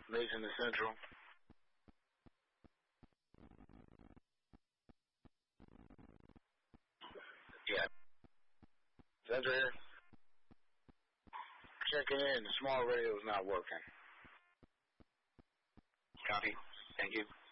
Mason to Central. Yeah. Central here. Checking in. The small radio is not working. Copy. Thank you.